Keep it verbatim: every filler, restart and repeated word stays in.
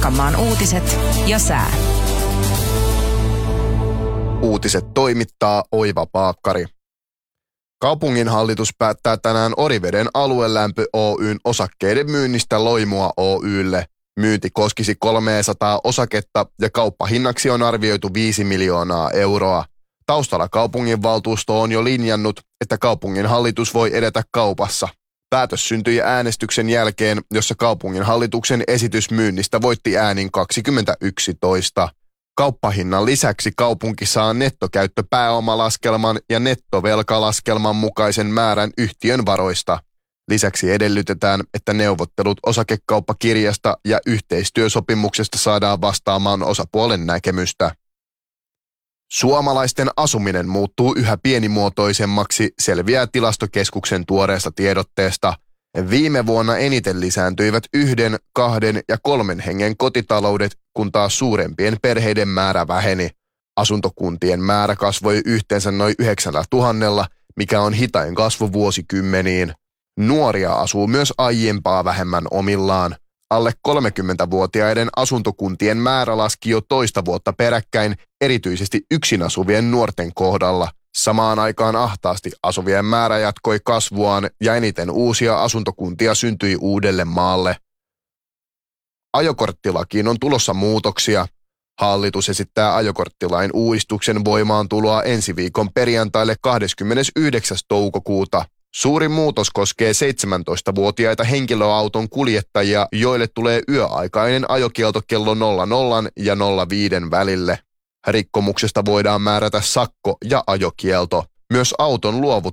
Pirkanmaan uutiset ja sää. Uutiset toimittaa Oiva Paakkari. Kaupunginhallitus päättää tänään Oriveden aluelämpö Oy:n osakkeiden myynnistä Loimua Oy:lle. Myynti koskisi kolmesataa osaketta ja kauppahinnaksi on arvioitu viisi miljoonaa euroa. Taustalla kaupunginvaltuusto on jo linjannut, että kaupunginhallitus voi edetä kaupassa. Päätös syntyi äänestyksen jälkeen, jossa kaupunginhallituksen esitys myynnistä voitti äänin kaksikymmentäyksi toista. Kauppahinnan lisäksi kaupunki saa nettokäyttöpääomalaskelman ja nettovelkalaskelman mukaisen määrän yhtiön varoista. Lisäksi edellytetään, että neuvottelut osakekauppakirjasta ja yhteistyösopimuksesta saadaan vastaamaan osapuolen näkemystä. Suomalaisten asuminen muuttuu yhä pienimuotoisemmaksi, selviää Tilastokeskuksen tuoreesta tiedotteesta. Viime vuonna eniten lisääntyivät yhden, kahden ja kolmen hengen kotitaloudet, kun taas suurempien perheiden määrä väheni. Asuntokuntien määrä kasvoi yhteensä noin yhdeksällä tuhannella, mikä on hitain kasvu vuosikymmeniin. Nuoria asuu myös aiempaa vähemmän omillaan. Alle kolmekymmentävuotiaiden asuntokuntien määrä laski jo toista vuotta peräkkäin, erityisesti yksin asuvien nuorten kohdalla. Samaan aikaan ahtaasti asuvien määrä jatkoi kasvuaan ja eniten uusia asuntokuntia syntyi uudelle maalle. Ajokorttilakiin on tulossa muutoksia. Hallitus esittää ajokorttilain uudistuksen voimaantuloa ensi viikon perjantaille kahdeskymmenesyhdeksäs toukokuuta. Suurin muutos koskee seitsemäntoistavuotiaita henkilöauton kuljettajia, joille tulee yöaikainen ajokielto kello nolla nolla ja nolla viisi välille. Rikkomuksesta voidaan määrätä sakko ja ajokielto. Myös auton luovuttaminen